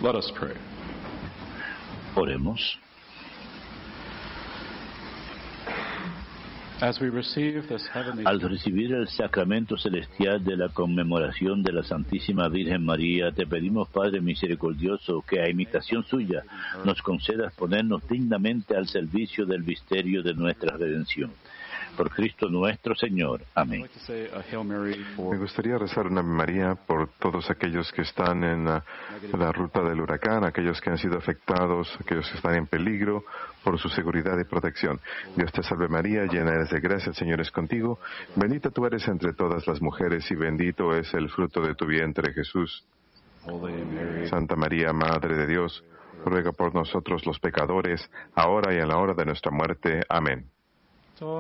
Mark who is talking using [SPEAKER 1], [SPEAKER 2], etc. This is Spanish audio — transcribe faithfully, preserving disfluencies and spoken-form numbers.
[SPEAKER 1] Let us pray.
[SPEAKER 2] Oremos.
[SPEAKER 1] As we receive this heavenly
[SPEAKER 2] Al recibir el sacramento celestial de la conmemoración de la Santísima Virgen María, te pedimos, Padre misericordioso, que a imitación suya nos concedas ponernos dignamente al servicio del misterio de nuestra redención. Por Cristo nuestro Señor. Amén.
[SPEAKER 3] Me gustaría rezar una Ave María por todos aquellos que están en la, la ruta del huracán, aquellos que han sido afectados, aquellos que están en peligro, por su seguridad y protección. Dios te salve María, llena eres de gracia, el Señor es contigo. Bendita tú eres entre todas las mujeres y bendito es el fruto de tu vientre, Jesús. Santa María, Madre de Dios, ruega por nosotros los pecadores, ahora y en la hora de nuestra muerte. Amén.